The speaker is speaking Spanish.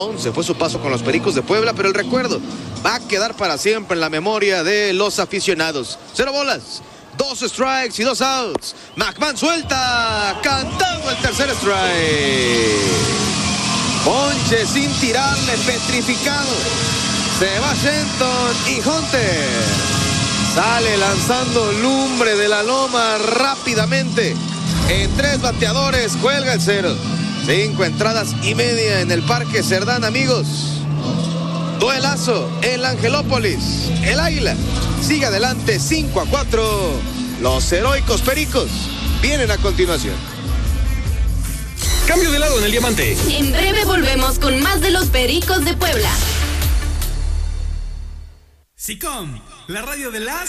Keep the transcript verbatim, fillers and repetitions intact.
once fue su paso con los Pericos de Puebla, pero el recuerdo va a quedar para siempre en la memoria de los aficionados. Cero bolas, dos strikes y dos outs. McMahon suelta, cantando el tercer strike. Ponche sin tirarle, petrificado. Se va Shenton y Hunter sale lanzando lumbre de la loma rápidamente. En tres bateadores cuelga el cero. Cinco entradas y media en el Parque Cerdán, amigos. Duelazo en la Angelópolis. El Águila sigue adelante cinco a cuatro. Los heroicos Pericos vienen a continuación. Cambio de lado en el diamante. En breve volvemos con más de los Pericos de Puebla. SICOM, la radio de las...